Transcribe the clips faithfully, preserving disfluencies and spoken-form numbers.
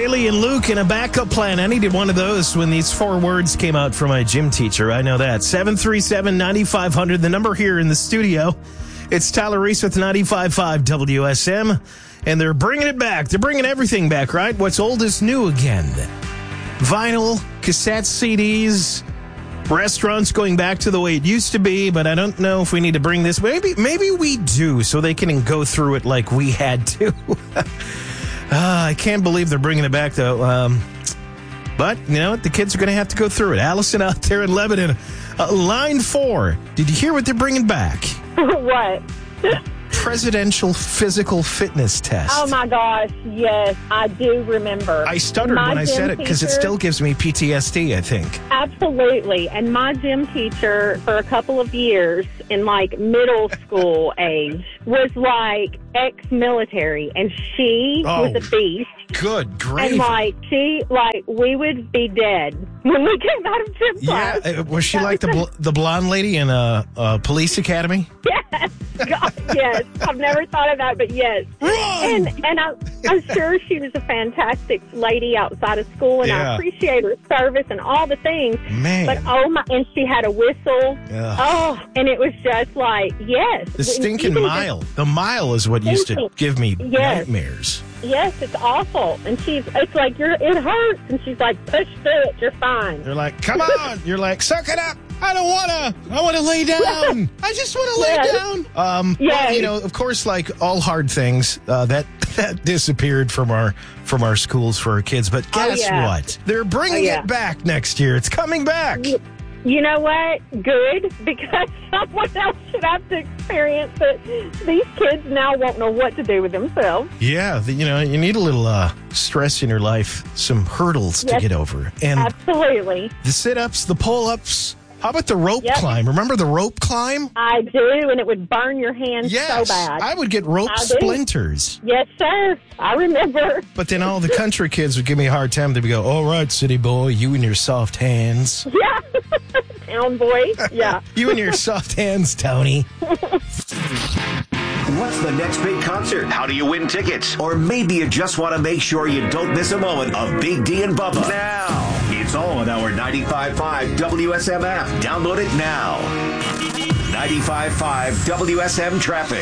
Haley and Luke in a backup plan. I needed one of those when these four words came out from my gym teacher. I know that. seven three seven, nine five zero zero, the number here in the studio. It's Tyler Reese with ninety-five point five W S M, and they're bringing it back. They're bringing everything back, right? What's old is new again. Vinyl, cassette C Ds, restaurants going back to the way it used to be, but I don't know if we need to bring this. Maybe maybe we do, so they can go through it like we had to. uh, I can't believe they're bringing it back, though. Um, but, you know what? The kids are going to have to go through it. Allison out there in Lebanon. Uh, line four. Did you hear what they're bringing back? What? Presidential physical fitness test. Oh, my gosh. Yes, I do remember. I stuttered my when I said it because it still gives me P T S D, I think. Absolutely. And my gym teacher for a couple of years in like middle school age was like ex-military, and she Oh. was a beast. Good, great. And like she, like we would be dead when we came out of gym Yeah, class. uh, was she That like the was bl- the blonde lady in a uh, uh, police academy? Yes, God, yes. I've never thought of that, but yes. Run! And and I, I'm sure she was a fantastic lady outside of school, and Yeah. I appreciate her service and all the things. Man. But oh my! And she had a whistle. Ugh. Oh, and it was just like yes, The stinking Even mile. The mile is what used to Stinking. give me Yes. nightmares. Yes, it's awful. And she's, it's like you're, it hurts, and she's like, push through it, you're fine. They're like, come on. You're like, suck it up. I don't want to. I want to lay down. I just want to lay Yes. down. Um, Yes. well, you know, of course, like all hard things, uh, that that disappeared from our from our schools for our kids. But Oh, guess yeah. what? They're bringing Oh, yeah. it back next year. It's coming back. You, you know what? Good, because someone else should have to experience it. These kids now won't know what to do with themselves. Yeah, the, you know, you need a little uh, stress in your life, some hurdles to Yes. get over. And Absolutely. the sit-ups, the pull-ups. How about the rope Yep. climb? Remember the rope climb? I do, and it would burn your hands Yes. so bad. I would get rope I do. splinters. Yes, sir. I remember. But then all the country kids would give me a hard time. They'd go, all right, city boy, you and your soft hands. Yeah. Town boy. Yeah. You and your soft hands, Tony. What's the next big concert? How do you win tickets? Or maybe you just want to make sure you don't miss a moment of Big D and Bubba. Now, it's all on our ninety-five point five W S M app. Download it now. ninety-five point five W S M traffic.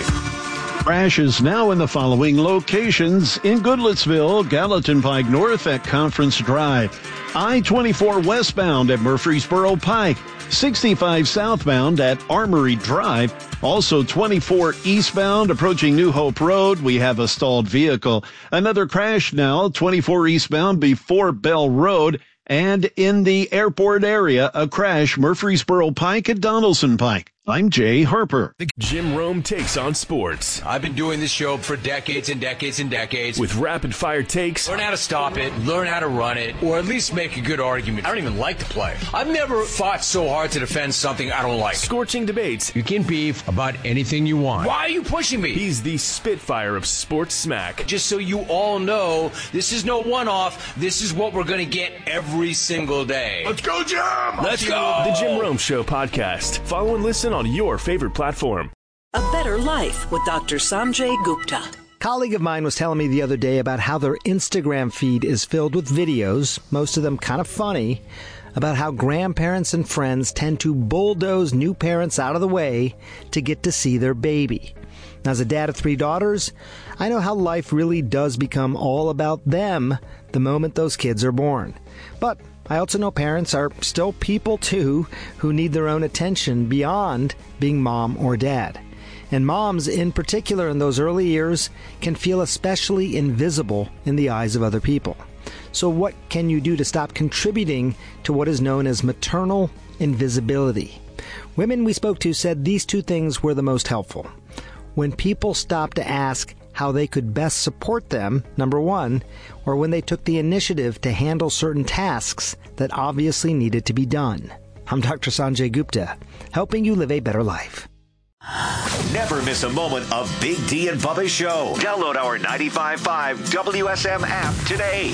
Crash is now in the following locations: in Goodlettsville, Gallatin Pike North at Conference Drive, I twenty-four westbound at Murfreesboro Pike, sixty-five southbound at Armory Drive, also twenty-four eastbound approaching New Hope Road. We have a stalled vehicle. Another crash now, twenty-four eastbound before Bell Road, and in the airport area, a crash Murfreesboro Pike at Donaldson Pike. I'm Jay Harper. Jim Rome takes on sports I've been doing this show for decades and decades and decades. with rapid-fire takes, Learn how to stop it, learn how to run it, or at least make a good argument. I don't even like the play. I've never fought so hard to defend something I don't like. scorching debates. You can beef about anything you want. Why are you pushing me? He's the Spitfire of sports smack. Just so you all know, this is no one-off. This is what we're going to get every single day. Let's go, Jim! Let's go! The Jim Rome Show podcast. Follow and listen on your favorite platform. A Better Life with Doctor Sanjay Gupta. A colleague of mine was telling me the other day about how their Instagram feed is filled with videos, most of them kind of funny, about how grandparents and friends tend to bulldoze new parents out of the way to get to see their baby. Now, as a dad of three daughters, I know how life really does become all about them the moment those kids are born. But I also know parents are still people, too, who need their own attention beyond being mom or dad. And moms, in particular in those early years, can feel especially invisible in the eyes of other people. So what can you do to stop contributing to what is known as maternal invisibility? Women we spoke to said these two things were the most helpful. When people stopped to ask how they could best support them, number one, or when they took the initiative to handle certain tasks that obviously needed to be done. I'm Doctor Sanjay Gupta, helping you live a better life. Never miss a moment of Big D and Bubba's show. Download our ninety-five point five W S M app today.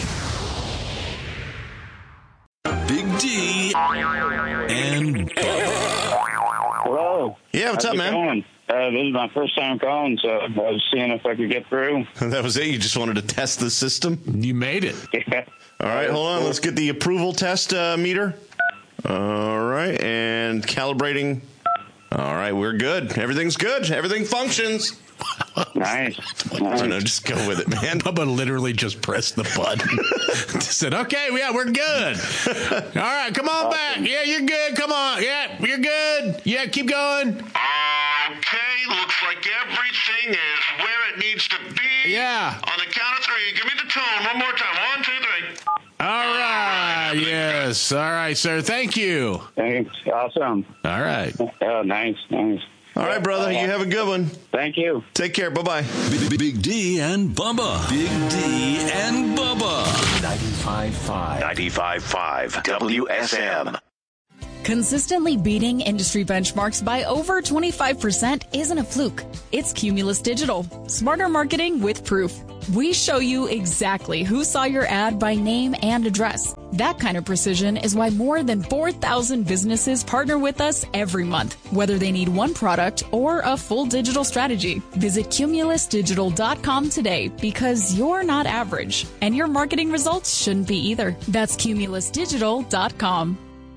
Big D and Hello. Yeah, what's How's up, it man? going? Uh, this is my first time calling, so I was seeing if I could get through. That was it? You just wanted to test the system? You made it. Yeah. All right, hold on. Let's get the approval test uh, meter. All right, and calibrating. All right, we're good. Everything's good. Everything functions. Nice. I don't know, just go with it, man. Bubba literally just pressed the button. Just said, okay, yeah, we're good. All right, come on back. Yeah, you're good. Come on. Yeah, you're good. Yeah, keep going. Okay, looks like everything is where it needs to be. Yeah. On the count of three, give me the tone one more time. One, two, three. All right. Yes. All right, sir. Thank you. Thanks. Awesome. All right. Oh, nice, nice. All right, brother. You have a good one. Thank you. Take care. Bye-bye. Big, Big D and Bubba. Big D and Bubba. ninety-five point five. ninety-five point five W S M. Consistently beating industry benchmarks by over twenty-five percent isn't a fluke. It's Cumulus Digital. Smarter marketing with proof. We show you exactly who saw your ad by name and address. That kind of precision is why more than four thousand businesses partner with us every month, whether they need one product or a full digital strategy. Visit cumulus digital dot com today because you're not average, and your marketing results shouldn't be either. That's cumulus digital dot com.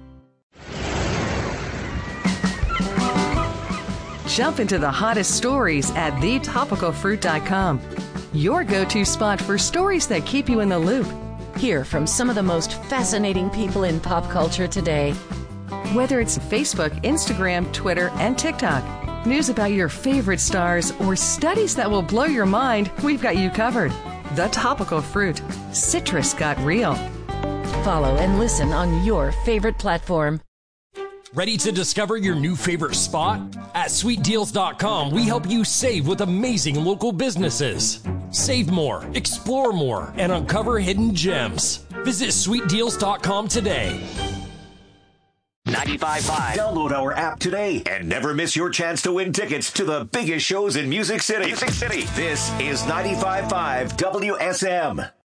Jump into the hottest stories at the topical fruit dot com. Your go-to spot for stories that keep you in the loop. Hear from some of the most fascinating people in pop culture today. Whether it's Facebook, Instagram, Twitter, and TikTok, news about your favorite stars, or studies that will blow your mind, we've got you covered. The Topical Fruit. Citrus got real. Follow and listen on your favorite platform. Ready to discover your new favorite spot? At sweet deals dot com, we help you save with amazing local businesses. Save more, explore more, and uncover hidden gems. Visit sweet deals dot com today. ninety-five point five. Download our app today and never miss your chance to win tickets to the biggest shows in Music City. Music City. This is ninety-five point five W S M.